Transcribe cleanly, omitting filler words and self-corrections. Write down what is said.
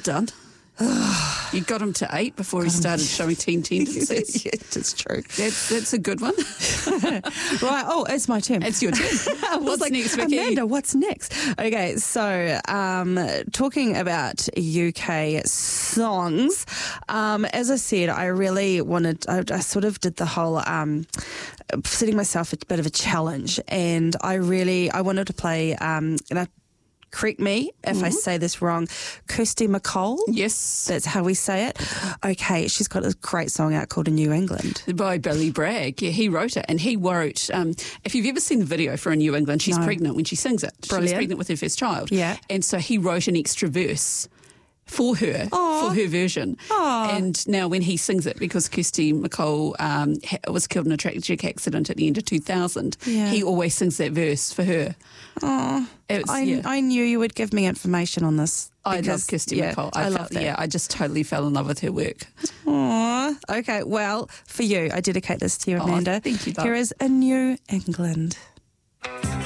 done. You got him to 8 before he started showing teen tendencies. Yeah, that's true. That's a good one. Right. Oh, it's my turn. It's your turn. What's next, Vicky? Amanda, what's next? Okay, so talking about UK songs, as I said, I really wanted, I sort of did the whole setting myself a bit of a challenge, and I wanted to play, and I correct me if I say this wrong, Kirsty MacColl. Yes. That's how we say it. Okay, she's got a great song out called A New England. By Billy Bragg. Yeah, he wrote it. And he wrote, if you've ever seen the video for A New England, she's pregnant when she sings it. Brilliant. She was pregnant with her first child. Yeah. And so he wrote an extra verse for her, for her version. And now when he sings it, because Kirsty MacColl was killed in a tragic accident at the end of 2000, he always sings that verse for her. I knew you would give me information on this. I love Kirsty MacColl. I love that. Yeah, I just totally fell in love with her work. Aww. Okay, well, for you, I dedicate this to you, Amanda. Thank you, love. Here is A New England.